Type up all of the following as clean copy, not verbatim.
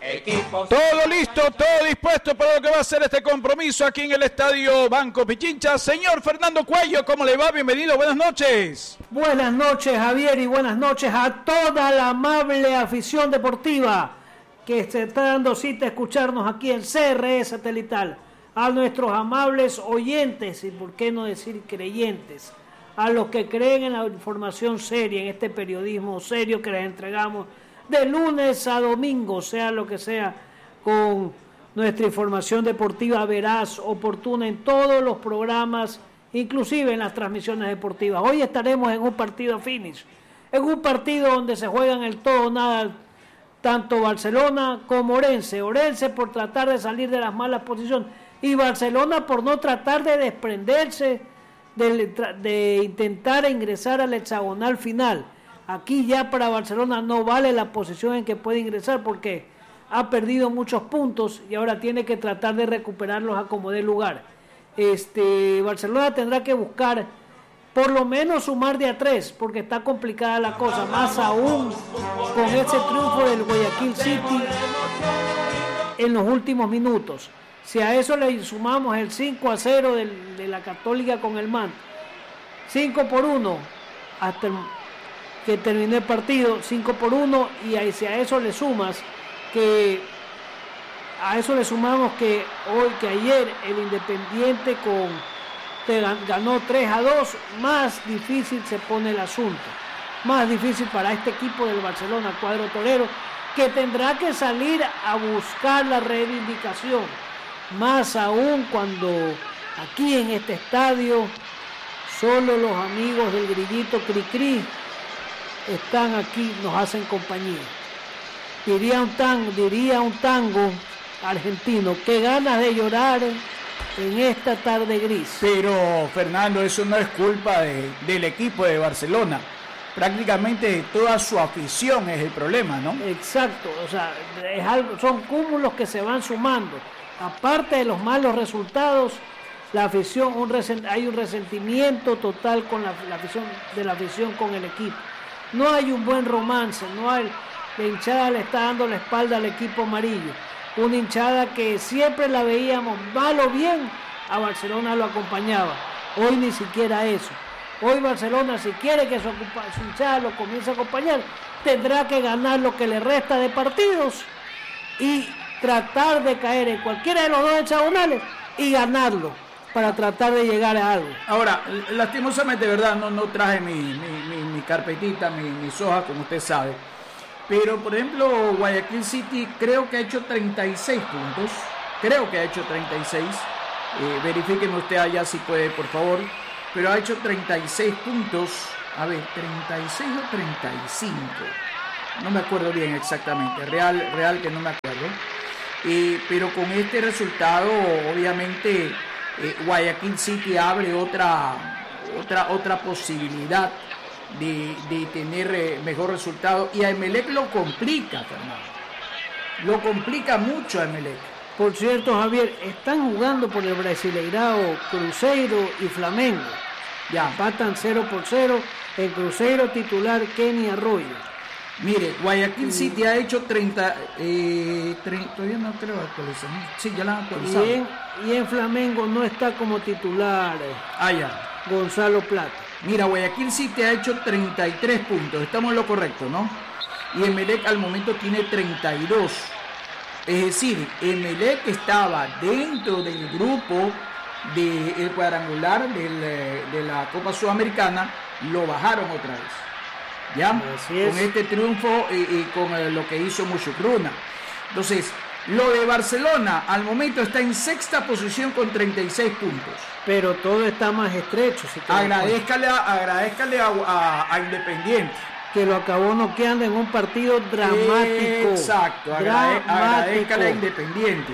Todo listo, todo dispuesto para lo que va a ser este compromiso aquí en el Estadio Banco Pichincha. Señor Fernando Cuello, ¿cómo le va? Bienvenido, buenas noches. Buenas noches, Javier, y buenas noches a toda la amable afición deportiva que se está dando cita a escucharnos aquí en CRE Satelital. A nuestros amables oyentes, y por qué no decir creyentes, a los que creen en la información seria, en este periodismo serio que les entregamos de lunes a domingo, sea lo que sea, con nuestra información deportiva veraz, oportuna en todos los programas, inclusive en las transmisiones deportivas. Hoy estaremos en un partido finish, en un partido donde se juegan el todo o nada, tanto Barcelona como Orense. Orense por tratar de salir de las malas posiciones y Barcelona por no tratar de desprenderse de intentar ingresar al hexagonal final. Aquí ya para Barcelona no vale la posición en que puede ingresar porque ha perdido muchos puntos y ahora tiene que tratar de recuperarlos a como dé lugar. Barcelona tendrá que buscar por lo menos sumar de a 3 porque está complicada la cosa, más aún con ese triunfo del Guayaquil City en los últimos minutos. Si a eso le sumamos el 5-0 de la Católica con el MAN, 5-1 hasta que terminó el partido, 5-1, y ahí, si a eso le sumas que sumamos que ayer el Independiente ganó 3-2, más difícil se pone el asunto, más difícil para este equipo del Barcelona, cuadro torero, que tendrá que salir a buscar la reivindicación, más aún cuando aquí en este estadio solo los amigos del grillito Cricri están aquí, nos hacen compañía. Diría un tango argentino, qué ganas de llorar en esta tarde gris. Pero Fernando, eso no es culpa del equipo de Barcelona, prácticamente toda su afición es el problema, ¿no? Exacto, o sea, son cúmulos que se van sumando. Aparte de los malos resultados, la afición, hay un resentimiento total con la afición con el equipo. No hay un buen romance, la hinchada le está dando la espalda al equipo amarillo. Una hinchada que siempre la veíamos mal o bien, a Barcelona lo acompañaba. Hoy ni siquiera eso. Hoy Barcelona, si quiere que su hinchada lo comience a acompañar, tendrá que ganar lo que le resta de partidos y tratar de caer en cualquiera de los dos hexagonales y ganarlo para tratar de llegar a algo. Ahora, lastimosamente, ¿verdad? No traje mi carpetita, mis hojas, como usted sabe. Pero, por ejemplo, Guayaquil City creo que ha hecho 36 puntos. Creo que ha hecho 36. Verifíquenme usted allá si puede, por favor. Pero ha hecho 36 puntos. A ver, 36 o 35. No me acuerdo bien exactamente. Real que no me acuerdo. Pero con este resultado, obviamente, Guayaquil City abre otra posibilidad de tener mejor resultado, y a Emelec lo complica, Fernando. Lo complica mucho a Emelec. Por cierto, Javier, están jugando por el Brasileirao Cruzeiro y Flamengo. Ya empatan 0-0. El Cruzeiro titular Kenny Arroyo. Mire, Guayaquil City ha hecho 30, todavía no creo actualizar. Sí, ya la han actualizado. Y en Flamengo no está como titular ya. Gonzalo Plata. Mira, Guayaquil City ha hecho 33 puntos, estamos en lo correcto, ¿no? Y Emelec al momento tiene 32. Es decir, Emelec estaba dentro del grupo del cuadrangular de la Copa Sudamericana, lo bajaron otra vez. ¿Ya? Con este triunfo y con lo que hizo Muchucruna. Entonces, lo de Barcelona al momento está en sexta posición con 36 puntos. Pero todo está más estrecho. Si agradezcale a Independiente, que lo acabó noqueando en un partido dramático. Exacto, agradezcale a Independiente.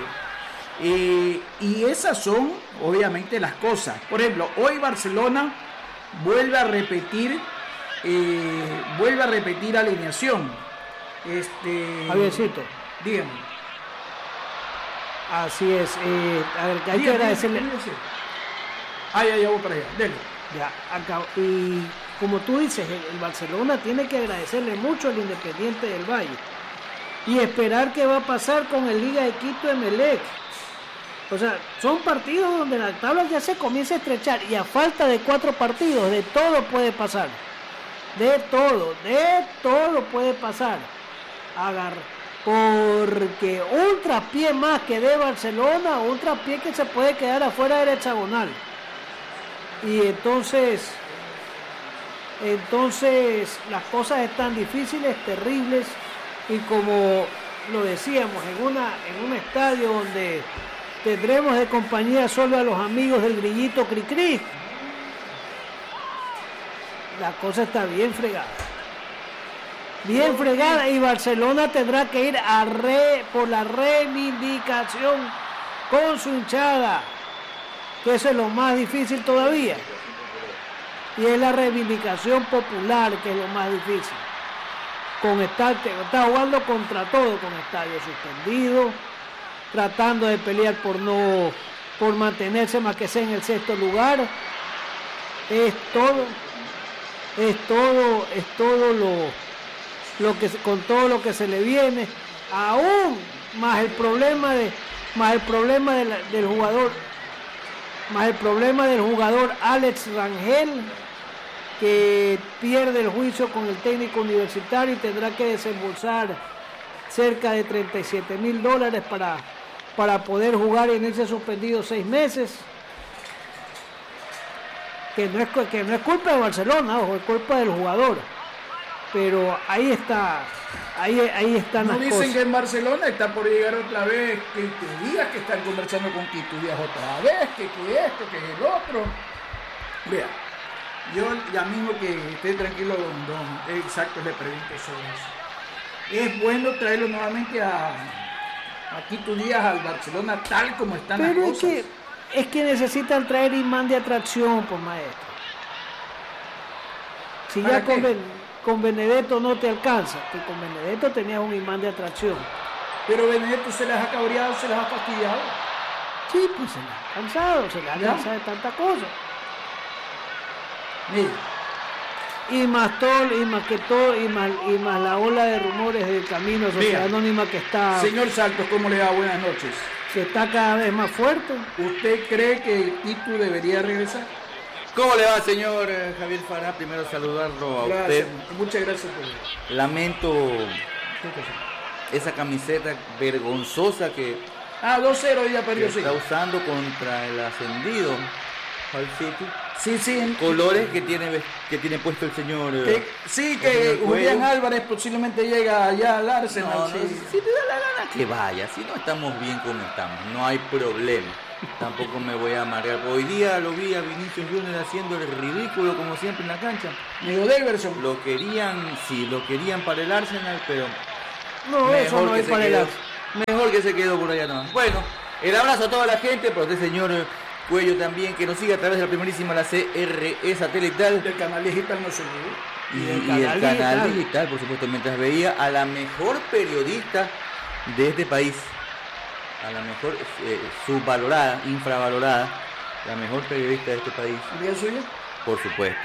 Y esas son obviamente las cosas. Por ejemplo, hoy Barcelona vuelve a repetir alineación. Javiercito, dígame. Así es. Hay que agradecerle. Ya voy para allá. Dele. Ya, acá. Y como tú dices, el Barcelona tiene que agradecerle mucho al Independiente del Valle. y esperar qué va a pasar con el Liga de Quito Emelec. O sea, son partidos donde la tabla ya se comienza a estrechar y a falta de 4 partidos, de todo puede pasar. De todo puede pasar. Porque un traspié más que de Barcelona, un traspié que se puede quedar afuera del hexagonal. Y entonces las cosas están difíciles, terribles, y como lo decíamos, en un estadio donde tendremos de compañía solo a los amigos del grillito Cricri, la cosa está bien fregada. Bien fregada, y Barcelona tendrá que ir por la reivindicación con su hinchada, que eso es lo más difícil todavía. Y es la reivindicación popular, que es lo más difícil. Está jugando contra todo, con estadio suspendido, tratando de pelear por mantenerse más que sea en el 6º lugar. Es con todo lo que se le viene, aún más el problema del jugador Alex Rangel, que pierde el juicio con el técnico universitario y tendrá que desembolsar cerca de $37,000 para poder jugar en ese suspendido 6 meses. Que no es culpa de Barcelona, ojo, es culpa del jugador. Pero ahí están no las dicen cosas. que en Barcelona está por llegar otra vez Quito Díaz, que están conversando con Quito Díaz otra vez, que esto, que el otro. Vea, yo ya mismo que esté tranquilo, don exacto, le pregunto sobre eso. Es bueno traerlo nuevamente a Quito Díaz al Barcelona tal como están las Pero cosas. es que necesitan traer imán de atracción, pues, maestro. Si ya con Benedetto no te alcanza, que con Benedetto tenías un imán de atracción. Pero Benedetto se las ha cabreado, se las ha fastidiado. Sí, pues se las ha cansado, se las ha cansado de tanta cosa. Mira. Y más la ola de rumores del Camino Sociedad Anónima que está... Señor Santos, ¿cómo le va? Buenas noches. Que está cada vez más fuerte. ¿Usted cree que Quito debería regresar? ¿Cómo le va, señor Javier Farah? Primero saludarlo a usted. Muchas gracias por... Lamento esa camiseta vergonzosa que 2-0 ya perdió, sí. Está usando contra el ascendido Hull City. Sí. Colores que tiene puesto el señor. Que Julián Álvarez posiblemente llega allá al Arsenal. Si te da la gana que vaya, si no estamos bien como estamos, no hay problema. Tampoco me voy a amargar. Hoy día lo vi a Vinicius Junior haciendo el ridículo como siempre en la cancha. Diego Daverson. Lo querían para el Arsenal, pero no, eso no es para el Arsenal. Mejor que se quedó por allá nomás. Bueno, el abrazo a toda la gente, para usted, señor Cuello, también, que nos siga a través de la primerísima, la CRE satelital. Del canal digital no se olvide. Y el canal digital, por supuesto, mientras veía a la mejor periodista de este país, a la mejor subvalorada, infravalorada, la mejor periodista de este país. ¿Bien suyo? Por supuesto.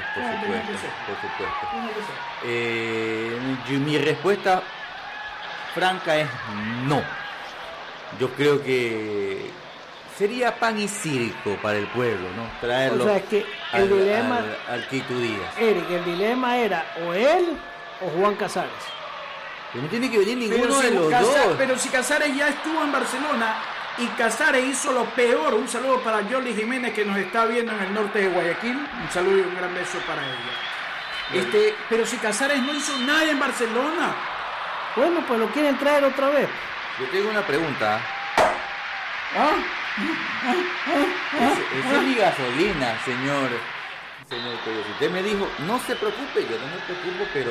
Mi respuesta franca es no. Yo creo que sería pan y circo para el pueblo, ¿no? Traerlo, o sea, que el dilema, al Quito Díaz. Eric, el dilema era o él o Juan Casares. Pero no tiene que venir ninguno de los dos. Pero si Casares ya estuvo en Barcelona y Casares hizo lo peor. Un saludo para Yoli Jiménez, que nos está viendo en el norte de Guayaquil. Un saludo y un gran beso para ella. Pero si Casares no hizo nada en Barcelona. Bueno, pues lo quieren traer otra vez. Yo tengo una pregunta. Esa es mi gasolina, señor Cuello. Si usted me dijo, no se preocupe, yo no me preocupo, pero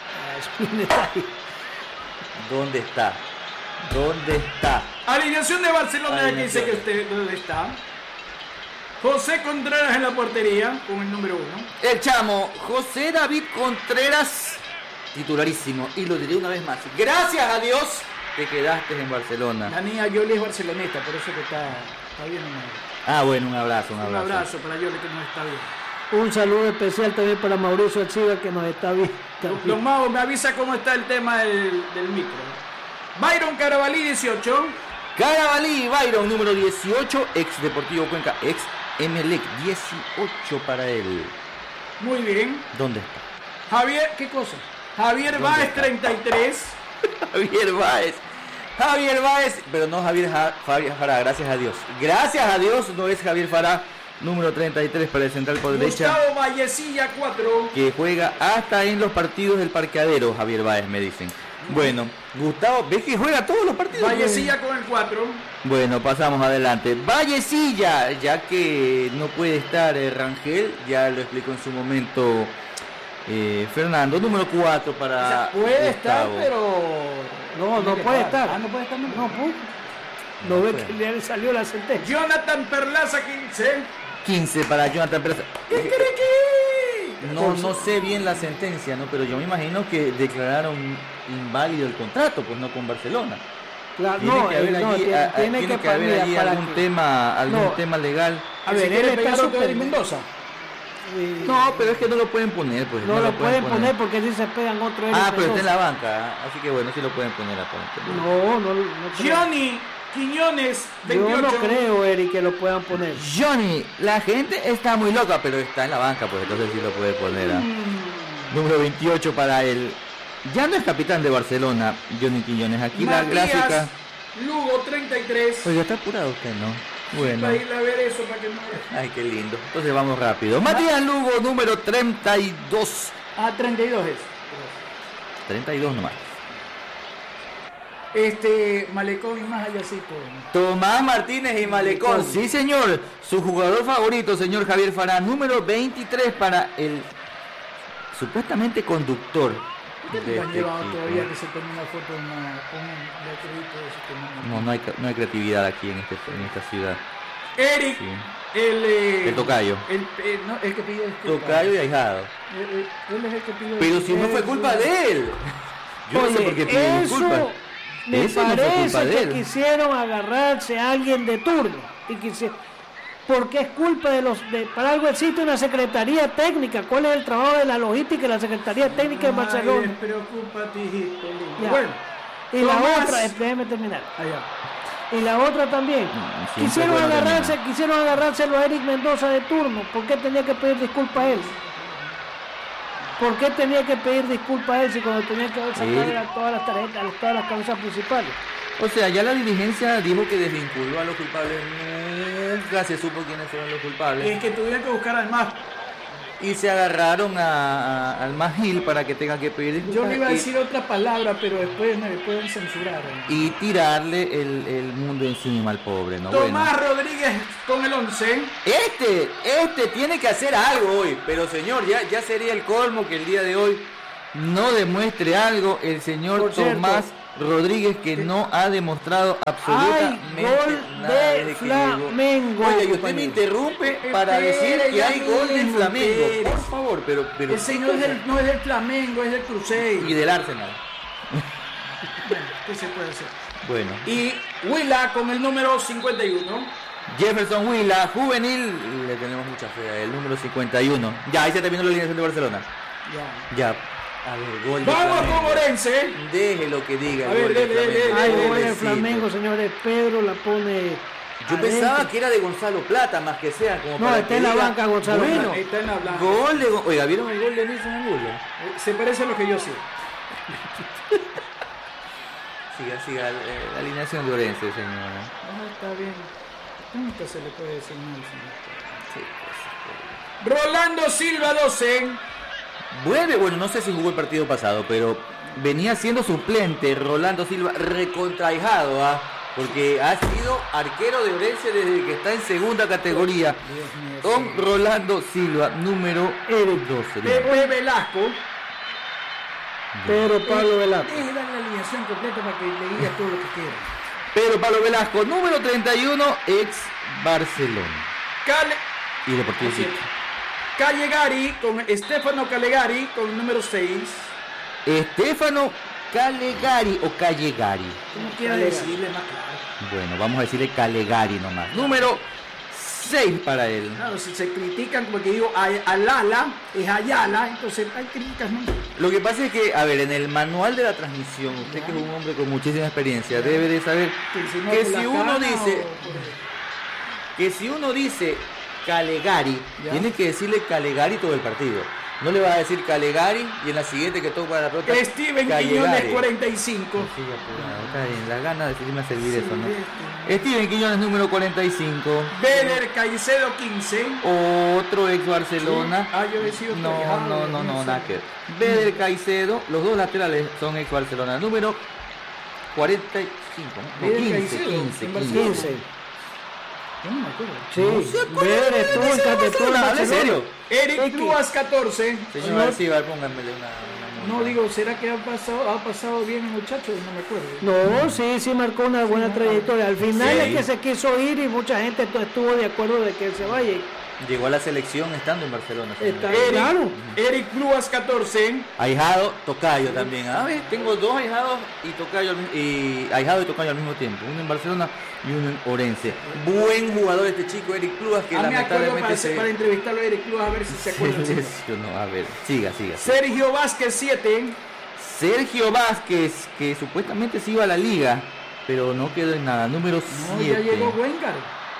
¿dónde está? Alineación de Barcelona, que dice que usted, ¿dónde está? José Contreras en la portería, con el número 1. El chamo, José David Contreras, titularísimo. Y lo diré una vez más, gracias a Dios te quedaste en Barcelona. La niña Yoli es barceloneta, por eso que está bien. Bueno, un abrazo. Un abrazo para Yoli, que nos está bien. Un saludo especial también para Mauricio Archiva, que nos está viendo. Don Mau, me avisa cómo está el tema del micro. Byron Carabalí, 18. Carabalí, Byron, número 18, ex Deportivo Cuenca, ex Emelec, 18 para él. Muy bien. ¿Dónde está? Javier, ¿qué cosa? Javier ¿Dónde Báez, está? 33. Javier Báez, pero no Javier Fará, gracias a Dios. Gracias a Dios no es Javier Fará, número 33 para el central por derecha. Gustavo Vallecilla, 4. Que juega hasta en los partidos del parqueadero, Javier Báez, me dicen. Bueno, Gustavo, ¿ves que juega todos los partidos? Vallecilla con el 4. Bueno, pasamos adelante. Vallecilla, ya que no puede estar Rangel, ya lo explicó en su momento Fernando, número 4 para O sea, puede estar, Gustavo. pero... No puede estar. Ah, no puede estar. No, pues. No ve que le salió la sentencia. Jonathan Perlaza, 15. 15 para Jonathan Pérez. ¡Kikiriki! No sé bien la sentencia, ¿no? Pero yo me imagino que declararon inválido el contrato, pues no con Barcelona. Claro, Tiene que haber allí, tiene que haber allí para algún que- tema legal. A ver, él está de suspendido. Mendoza. No, pero es que no lo pueden poner, pues. No lo pueden poner porque si se pegan otro. Ah, pero está en la banca, así que bueno, sí lo pueden poner aparentemente. No creo. Johnny Quiñones, 28. Yo no creo, Eric, que lo puedan poner. Johnny, la gente está muy loca, pero está en la banca, pues entonces sí lo puede poner. Número 28 para él. Ya no es capitán de Barcelona, Johnny Quiñones. Aquí la Matías gráfica. Lugo, 33. Oiga, está apurado usted, ¿no? Bueno. Para ir a ver eso, para que no... Ay, qué lindo. Entonces vamos rápido. Matías Lugo, número 32. Ah, 32 es. 32 nomás. Malecón y más allácito. Tomás Martínez y Malecón. Sí, señor. Su jugador favorito, señor Javier Fará. Número 23 para el supuestamente conductor de ¿Por qué no han este llevado todavía equipo. que se tome una foto con un letrerito de ese que no- No hay creatividad aquí en esta ciudad. Eric, Sí. el tocayo. El que pidió disculpas. Tocayo y ahijado. Él es el que pidió Pero si no fue culpa de él. Yo no sé por qué pidió disculpas. Me Eso no fue culpa parece de que él. quisieron agarrarse a alguien de turno y porque es culpa para algo existe una secretaría técnica. ¿Cuál es el trabajo de la logística y la secretaría técnica en Barcelona? Despreocúpate, hijito lindo. Ya. Bueno, Y la Tomás. otra, déjeme terminar. allá. Y la otra también. siempre Quisieron bueno agarrárselo a Eric Mendoza de turno. ¿Por qué tenía que pedir disculpas a él? ¿Por qué tenía que pedir disculpas a él si cuando tenía que haber sacado todas las tarjetas, todas las cabezas principales? O sea, ya la diligencia dijo que desvinculó a los culpables. Nunca se supo quiénes fueron los Y culpables. es que tuvieron que buscar además. Y se agarraron al Magil para que tenga que pedir disculpas. Yo le iba a decir otra palabra, pero después me pueden censurar. Y tirarle el mundo encima al pobre, ¿no? Tomás Bueno. Rodríguez con el 11. Este tiene que hacer algo hoy, pero señor, ya sería el colmo que el día de hoy no demuestre algo el señor Por cierto, Tomás Rodríguez, que no ha demostrado absolutamente gol nada de desde que llegó. Flamengo, Oiga, y usted me compañero. interrumpe para decir Espere, que ya hay gol de mismo, Flamengo. espere. Por favor, pero El señor no es del Flamengo, es del Cruzeiro. y del Arsenal. Bueno, ¿qué se puede hacer? Bueno, Y Huila con el número 51. Jefferson Huila, juvenil, le tenemos mucha fe a él, número 51. Ya, ahí se terminó la alineación de Barcelona. Ya. Ya. A ver, gol de Vamos Flamengo. con Orense. Déjelo que diga. A el ver, gol de dele, Flamengo. dele, Ay, dele, gol de Pobrecito. Flamengo, señores. Pedro la pone. Yo adentro. pensaba que era de Gonzalo Plata, más que sea. Como No, para está que en la diga, banca Gonzalo bueno, Plata. Está en la blanca. gol de... Oiga, ¿vieron el gol de Nelson Angulo? Se parece a lo que yo sé. Siga, la alineación de Orense, señora. Ah, está bien. Nunca se le puede decir mal, señor. Sí, pues, Rolando Silva, 12. vuelve, bueno, no sé si jugó el partido pasado, pero venía siendo suplente Rolando Silva, recontraijado, porque ha sido arquero de Orense desde que está en segunda categoría. Don Rolando Silva, número 12. Pepe Velasco. Pedro Pablo Velasco. Deje dar la alineación completa para que le diga todo lo que quiera. Pedro Pablo Velasco, número 31, ex Barcelona Cale... y Deportivo Así es. Quito. Callegari con Stefano Callegari con el número 6. Estefano Calegari o Callegari. ¿Cómo quiera decirle más claro? Bueno, vamos a decirle Calegari nomás. Número 6 para él. Claro, si se critican, porque digo, Alala es Ayala, entonces hay críticas, ¿no? Lo que pasa es que, a ver, en el manual de la transmisión, usted que es un hombre con muchísima experiencia, debe de saber que si uno dice Calegari, tiene que decirle Calegari todo el partido. No le va a decir Calegari y en la siguiente que toca la pelota Steven Quiñones 45. Sí, está bien, la gana de seguirme a servir eso, ¿no? Steven Quiñones número 45. Beder Caicedo 15. Otro ex Barcelona. Sí. Yo he sido no, nada que ver. Beder Caicedo, los dos laterales son ex Barcelona. Número 45, ¿no? Beder 15. Yo no me acuerdo. Sí, Beder estuvo en ¿Hable serio? Eric Cluas 14. Señor Alcibar, pónganmele una No, digo, ¿será que ha pasado bien el muchacho? No me acuerdo. No, sí marcó una buena trayectoria. Al final es que se quiso ir y mucha gente estuvo de acuerdo de que él se vaya. Llegó a la selección estando en Barcelona. Claro. Eric Cluas 14. Ahijado, tocayo también. A ver, tengo dos ahijados y tocayo al mismo tiempo. Uno en Barcelona y uno en Orense. Buen jugador este chico, Eric Cluas, que lamentablemente para entrevistarlo a Eric Cluas a ver si se acuerda. A ver, siga. Sergio Vázquez 7. Sergio Vázquez, que supuestamente se iba a la liga, pero no quedó en nada. Número 7. Ya llegó Wengar,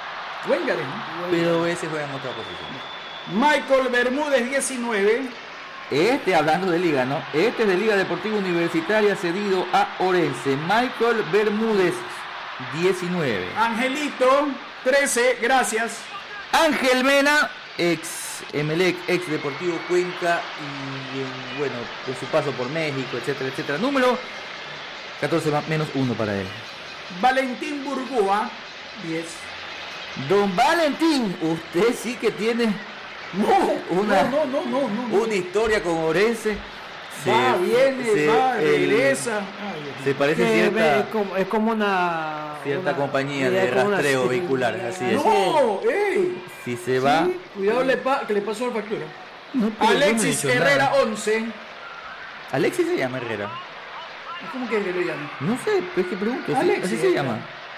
pero ese juega en otra posición. Michael Bermúdez 19. Hablando de liga, ¿no? Es de Liga Deportiva Universitaria cedido a Orense. Michael Bermúdez 19. Angelito 13, gracias. Ángel Mena, ex Emelec, ex Deportivo Cuenca y bueno, con su paso por México, etcétera. Número 14 menos 1 para él. Valentín Burgúa 10. Don Valentín, usted sí que tiene una historia con Orense. Regresa. Se parece cierta. Es como una compañía de rastreo vehicular, así es. Si se va. Cuidado que le pasó la factura. Alexis Herrera 11. Alexis se llama Herrera. ¿Cómo que lo llama? No sé, es que pregunto. Así se llama.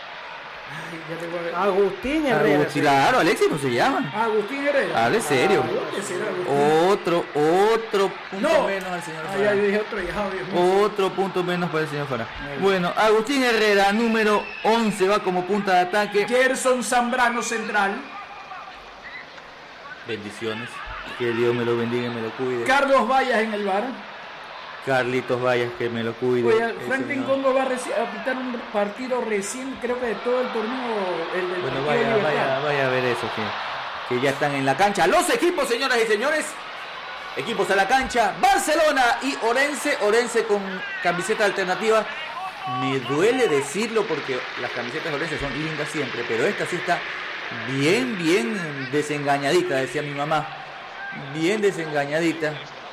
Agustín Herrera. Claro, Alexis no se llama. Agustín Herrera. Hable serio. Otro punto menos al señor Farah. Yo dije Otro punto menos para el señor Farah. Bueno, Agustín Herrera, número 11, va como punta de ataque. Gerson Zambrano central. Bendiciones. Que Dios me lo bendiga y me lo cuide. Carlos Vallas en el bar. Carlitos Vallas, que me lo cuide. Oye, Franklin Congo va a pitar un partido recién, creo que de todo el torneo. Bueno, vaya a ver eso, que ya están en la cancha. Los equipos, señoras y señores. Equipos a la cancha. Barcelona y Orense con camiseta alternativa. Me duele decirlo porque las camisetas de Orense son lindas siempre, pero esta sí está bien desengañadita, decía mi mamá. Bien desengañadita.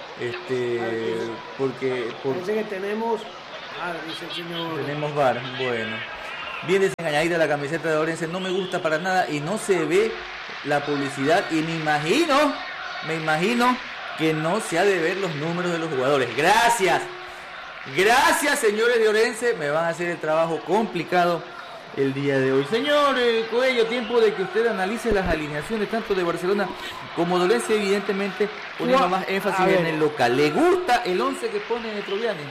Porque parece que tenemos dice el señor. Tenemos VAR, bueno. Bien desengañadita la camiseta de Orense, no me gusta para nada y no se ve la publicidad y me imagino que no se ha de ver los números de los jugadores. Gracias, señores de Orense, me van a hacer el trabajo complicado el día de hoy. Señor Coello, tiempo de que usted analice las alineaciones tanto de Barcelona como de Orense, evidentemente poniendo más énfasis en el local. ¿Le gusta el 11 que pone Troviani?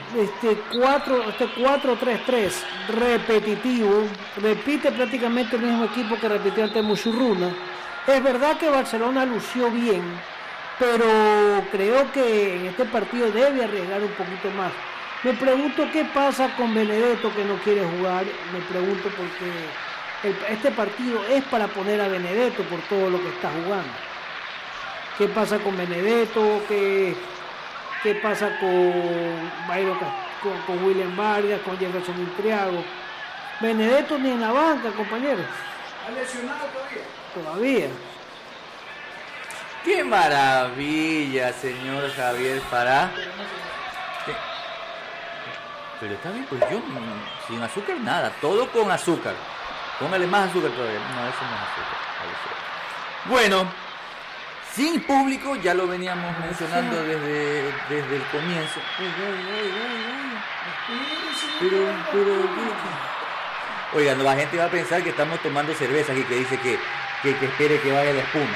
4-3-3 repetitivo, repite prácticamente el mismo equipo que repitió ante Muchurruna. Es verdad que Barcelona lució bien, pero creo que en este partido debe arriesgar un poquito más. Me pregunto qué pasa con Benedetto, que no quiere jugar. Me pregunto porque este partido es para poner a Benedetto por todo lo que está jugando. ¿Qué pasa con Benedetto? ¿Qué pasa con Byron, con William Vargas, con Jefferson Intriago? Benedetto ni en la banca, compañeros. ¿Ha lesionado Todavía. ¡Qué maravilla, señor Javier Farah! Pero está bien, pues yo sin azúcar nada, todo con azúcar. Póngale más azúcar todavía. No, eso no es azúcar. Bueno, sin público, ya lo veníamos mencionando desde el comienzo. Pero, oigan, la gente va a pensar que estamos tomando cerveza aquí, que dice que que espere que vaya la espuma.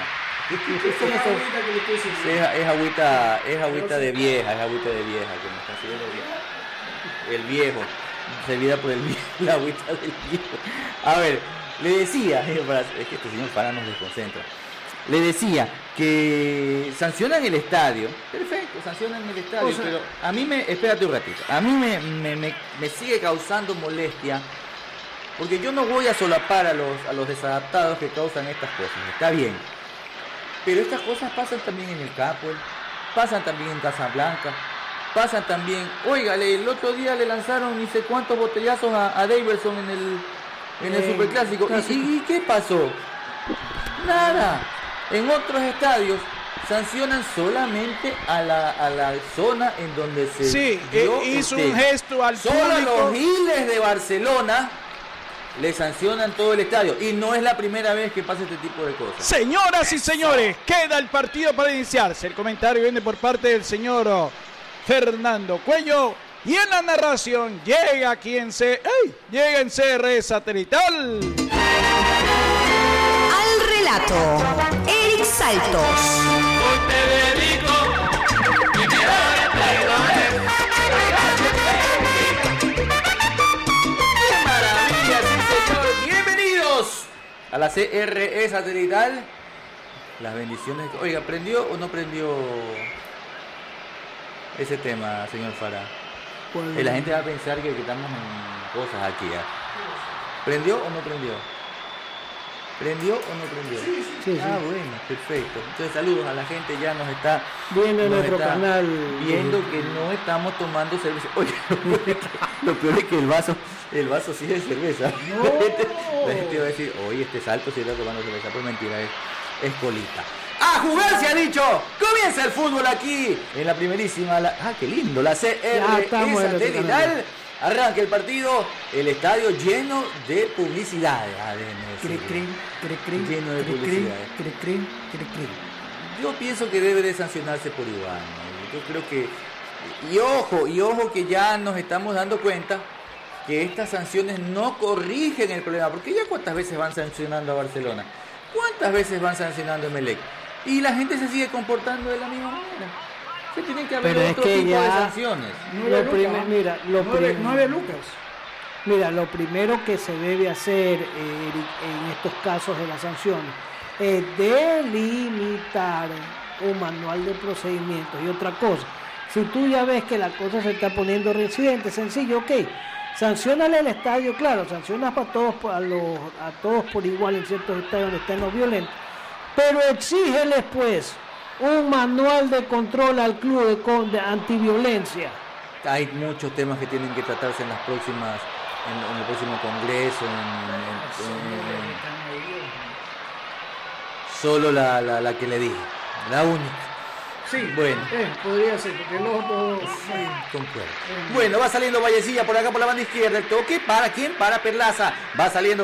Es agüita de vieja, que me está sirviendo el viejo, servida por la agüita del viejo. A ver, le decía, es que este señor para nos desconcentra. Le decía que sancionan el estadio. Perfecto, sancionan el estadio, o sea, pero a mí espérate un ratito, a mí me sigue causando molestia, porque yo no voy a solapar a los desadaptados que causan estas cosas, está bien, pero estas cosas pasan también en el Capwell, pasan también en Casablanca, pasan también, óigale, el otro día le lanzaron ni sé cuántos botellazos a Daverson en el Superclásico. ¿Y qué pasó? Nada. En otros estadios sancionan solamente a la zona en donde se hizo un gesto al solo público. A los giles de Barcelona le sancionan todo el estadio, y no es la primera vez que pasa este tipo de cosas. Señoras y señores, queda el partido para iniciarse. El comentario viene por parte del señor Fernando Cuello, y en la narración llega llega en CR Satelital al relato Eric Saltos. A la CRE Satelital, las bendiciones. Oiga, ¿prendió o no prendió ese tema, señor Farah? La gente va a pensar que estamos en cosas aquí, ¿eh? ¿Prendió o no prendió? ¿Prendió o no prendió? Sí. Bueno, perfecto. Entonces, saludos a la gente, ya nos está viendo nuestro canal, viendo que no estamos tomando cerveza. Oye, lo peor es que el vaso sí es cerveza. No. La gente va a decir, oye, este Salto sí está tomando cerveza, pues mentira, es colita. ¡A jugar se ha dicho! Comienza el fútbol aquí en la primerísima, qué lindo, la CRE Satelital. Arranca el partido, el estadio lleno de publicidades. Lleno de publicidades. Yo pienso que debe de sancionarse por igual, ¿no? Yo creo que... Y ojo que ya nos estamos dando cuenta que estas sanciones no corrigen el problema, porque ya cuántas veces van sancionando a Barcelona, cuántas veces van sancionando a Emelec, y la gente se sigue comportando de la misma manera. Se tienen que haber otro tipo de sanciones. 9 lucas. Mira, lo primero que se debe hacer en estos casos de las sanciones es delimitar un manual de procedimientos. Y otra cosa, si tú ya ves que la cosa se está poniendo reciente, sencillo, sanciónale el estadio, claro, sancionas para todos, a todos por igual en ciertos estadios donde estén los violentos, pero exígeles pues un manual de control al club de antiviolencia. Hay muchos temas que tienen que tratarse en las próximas, en el próximo congreso, solo la que le dije, la única. Sí, bueno, podría ser, porque los otros... Concuerdo. Bueno, va saliendo Vallecilla por acá por la banda izquierda, el toque, ¿para quién? Para Perlaza, va saliendo